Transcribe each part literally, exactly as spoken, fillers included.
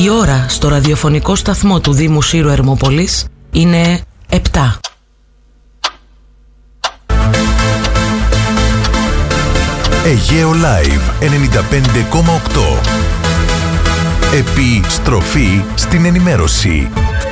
Η ώρα στο ραδιοφωνικό σταθμό του Δήμου Σύρου Ερμούπολης είναι επτά. Αιγαίο Live ενενήντα πέντε κόμμα οκτώ. Επιστροφή στην ενημέρωση.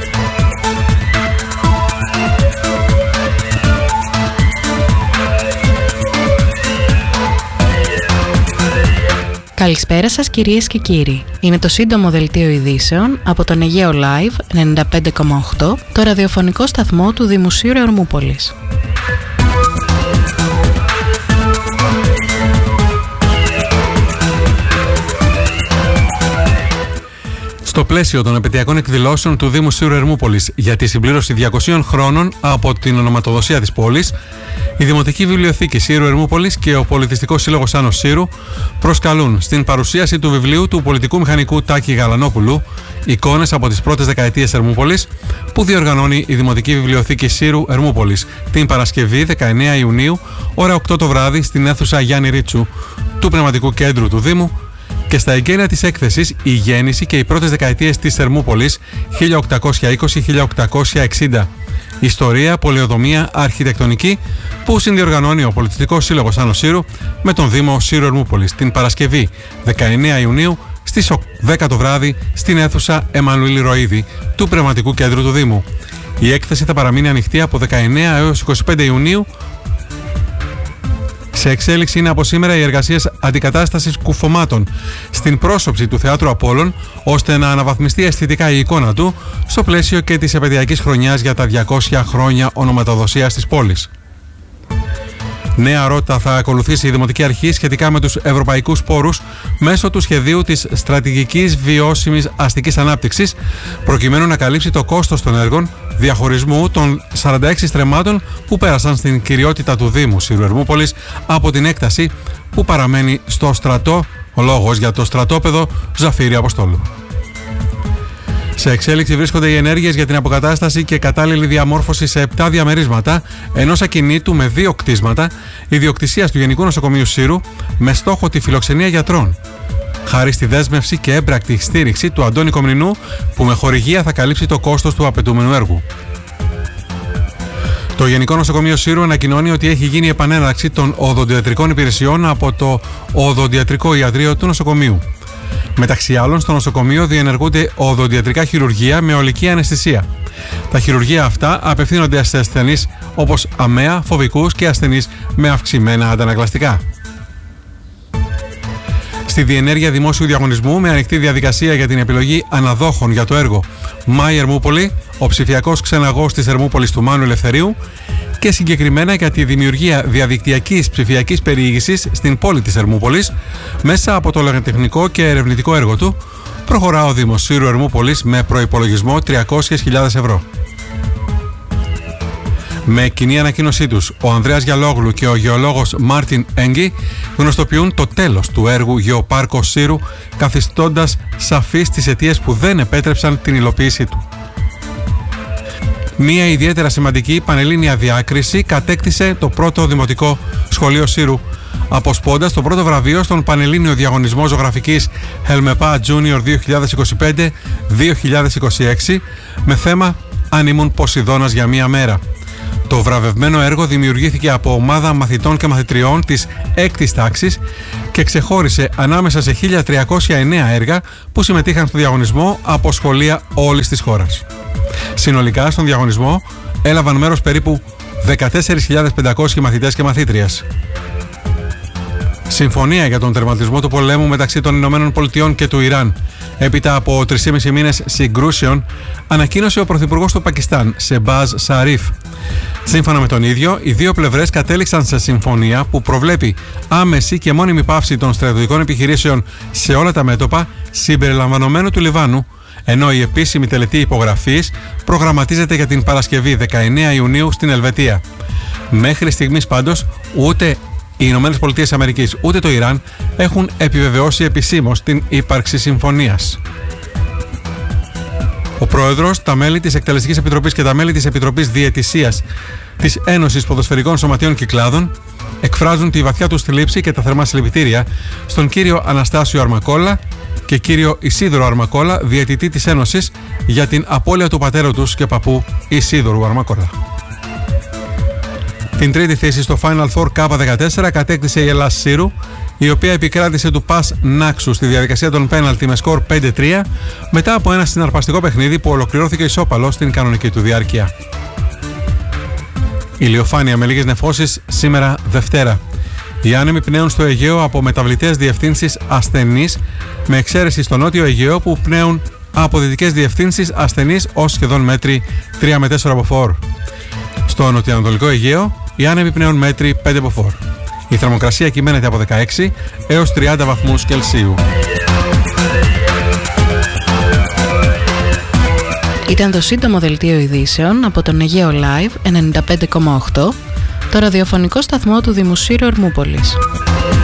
Καλησπέρα σας κυρίες και κύριοι. Είναι το σύντομο δελτίο ειδήσεων από τον Αιγαίο Live ενενήντα πέντε κόμμα οκτώ, το ραδιοφωνικό σταθμό του Δήμου Σύρου Ερμούπολης. Στο πλαίσιο των επαιτειακών εκδηλώσεων του Δήμου Σύρου Ερμούπολης για τη συμπλήρωση διακοσίων χρόνων από την ονοματοδοσία της πόλης, η Δημοτική Βιβλιοθήκη Σύρου Ερμούπολης και ο Πολιτιστικός Σύλλογος Άνος Σύρου προσκαλούν στην παρουσίαση του βιβλίου του πολιτικού μηχανικού Τάκη Γαλανόπουλου «Εικόνες από τις πρώτες δεκαετίες Ερμούπολης», που διοργανώνει η Δημοτική Βιβλιοθήκη Σύρου Ερμούπολης την Παρασκευή δεκαεννέα Ιουνίου, ώρα οκτώ το βράδυ, στην αίθουσα Γιάννη Ρίτσου του Πνευματικού Κέντρου του Δήμου, και στα εγγένεια της έκθεσης «Η γέννηση και οι πρώτες δεκαετίες της Ερμούπολης χίλια οκτακόσια είκοσι με χίλια οκτακόσια εξήντα. Ιστορία, πολεοδομία, αρχιτεκτονική», που συνδιοργανώνει ο Πολιτιστικός Σύλλογος Άνος Σύρου με τον Δήμο Σύρου Ερμούπολης την Παρασκευή δεκαεννέα Ιουνίου στις δέκα το βράδυ στην αίθουσα Εμμανουήλ Ροΐδη του Πνευματικού Κέντρου του Δήμου. Η έκθεση θα παραμείνει ανοιχτή από δεκαεννέα έως είκοσι πέντε Ιουνίου. Σε εξέλιξη είναι από σήμερα οι εργασίες αντικατάστασης κουφωμάτων στην πρόσωψη του Θεάτρου Απόλλων, ώστε να αναβαθμιστεί αισθητικά η εικόνα του στο πλαίσιο και της επαιτειακής χρονιάς για τα διακόσια χρόνια ονοματοδοσίας της πόλης. Νέα ρότα θα ακολουθήσει η Δημοτική Αρχή σχετικά με τους ευρωπαϊκούς πόρους μέσω του σχεδίου της Στρατηγικής Βιώσιμης Αστικής Ανάπτυξης, προκειμένου να καλύψει το κόστος των έργων διαχωρισμού των σαράντα έξι στρεμμάτων που πέρασαν στην κυριότητα του Δήμου Σύρου Ερμούπολης από την έκταση που παραμένει στο στρατό, ο λόγος για το στρατόπεδο Ζαφύρη Αποστόλου. Σε εξέλιξη βρίσκονται οι ενέργειες για την αποκατάσταση και κατάλληλη διαμόρφωση σε επτά διαμερίσματα ενός ακινήτου με δύο κτίσματα ιδιοκτησίας του Γενικού Νοσοκομείου Σύρου, με στόχο τη φιλοξενία γιατρών, χάρη στη δέσμευση και έμπρακτη στήριξη του Αντώνη Κομνηνού, που με χορηγία θα καλύψει το κόστος του απαιτούμενου έργου. Το Γενικό Νοσοκομείο Σύρου ανακοινώνει ότι έχει γίνει επανέναρξη των οδοντιατρικών υπηρεσιών από το οδοντιατρικό ιατρείο του νοσοκομείου. Μεταξύ άλλων, στο νοσοκομείο διενεργούνται οδοντιατρικά χειρουργεία με ολική αναισθησία. Τα χειρουργεία αυτά απευθύνονται σε ασθενείς όπως αμαία, φοβικούς και ασθενείς με αυξημένα αντανακλαστικά. Στη διενέργεια δημόσιου διαγωνισμού με ανοιχτή διαδικασία για την επιλογή αναδόχων για το έργο My Ερμούπολη, ο ψηφιακός ξεναγός της Ερμούπολης του Μάνου Ελευθερίου, και συγκεκριμένα για τη δημιουργία διαδικτυακής ψηφιακής περιήγησης στην πόλη της Ερμούπολης μέσα από το λογοτεχνικό και ερευνητικό έργο του, προχωρά ο Δήμος Σύρου Ερμούπολης με προϋπολογισμό τριακόσιες χιλιάδες ευρώ. Με κοινή ανακοίνωσή τους, ο Ανδρέας Γιαλόγλου και ο γεωλόγος Μάρτιν Έγκη γνωστοποιούν το τέλος του έργου Γεωπάρκος Σύρου, καθιστώντας σαφείς τις αιτίες που δεν επέτρεψαν την υλοποίησή του. Μία ιδιαίτερα σημαντική πανελλήνια διάκριση κατέκτησε το πρώτο Δημοτικό Σχολείο Σύρου, αποσπώντας το πρώτο βραβείο στον Πανελλήνιο Διαγωνισμό Ζωγραφικής Helmepa Junior δύο χιλιάδες είκοσι πέντε δύο χιλιάδες είκοσι έξι με θέμα «Αν ήμουν Ποσειδώνας για μία μέρα». Το βραβευμένο έργο δημιουργήθηκε από ομάδα μαθητών και μαθητριών της έκτης τάξης και ξεχώρισε ανάμεσα σε χίλια τριακόσια εννέα έργα που συμμετείχαν στο διαγωνισμό από σχολεία όλης της χώρας. Συνολικά στον διαγωνισμό έλαβαν μέρος περίπου δεκατέσσερις χιλιάδες πεντακόσιοι μαθητές και μαθήτριες. Συμφωνία για τον τερματισμό του πολέμου μεταξύ των Ηνωμένων Πολιτειών και του Ιράν έπειτα από τρεις και μισό μήνες συγκρούσεων ανακοίνωσε ο Πρωθυπουργός του Πακιστάν, Σεμπάζ Σαρίφ. Σύμφωνα με τον ίδιο, οι δύο πλευρές κατέληξαν σε συμφωνία που προβλέπει άμεση και μόνιμη πάυση των στρατιωτικών επιχειρήσεων σε όλα τα μέτωπα συμπεριλαμβανομένου του Λιβάνου, ενώ η επίσημη τελετή υπογραφής προγραμματίζεται για την Παρασκευή δεκαεννέα Ιουνίου στην Ελβετία. Μέχρι στιγμής πάντως ούτε οι Ηνωμένες Πολιτείες Αμερικής ούτε το Ιράν έχουν επιβεβαιώσει επισήμως την ύπαρξη συμφωνίας. Ο Πρόεδρος, τα μέλη της Εκτελεστικής Επιτροπής και τα μέλη της Επιτροπής Διαιτησίας της Ένωσης Ποδοσφαιρικών Σωματείων Κυκλάδων εκφράζουν τη βαθιά τους θλίψη και τα θερμά συλληπιτήρια στον κύριο Αναστάσιο Αρμακόλα, και κύριο Ισίδωρο Αρμακόλα, διαιτητή της Ένωσης, για την απώλεια του πατέρα τους και παππού Ισίδωρου Αρμακόλα. Την τρίτη θέση στο Final Four Κάπα δεκατέσσερα κατέκτησε η Ελλάς Σύρου, η οποία επικράτησε του Πας Νάξου στη διαδικασία των πέναλτι με σκορ πέντε τρία μετά από ένα συναρπαστικό παιχνίδι που ολοκληρώθηκε ισόπαλο στην κανονική του διάρκεια. Ηλιοφάνεια με λίγες νεφώσεις σήμερα Δευτέρα. Οι άνεμοι πνέουν στο Αιγαίο από μεταβλητές διευθύνσεις ασθενείς, με εξαίρεση στο νότιο Αιγαίο που πνέουν από δυτικές διευθύνσεις ασθενείς ως σχεδόν μέτρη τρία με τέσσερα μποφόρ. Στο νοτιοανατολικό Αιγαίο οι άνεμοι πνέουν μέτρη πέντε μποφόρ. Η θερμοκρασία κυμαίνεται από δεκαέξι έως τριάντα βαθμούς Κελσίου. Ήταν το σύντομο δελτίο ειδήσεων από τον Αιγαίο Live ενενήντα πέντε κόμμα οκτώ, το ραδιοφωνικό σταθμό του Δημοσίου Ερμούπολης.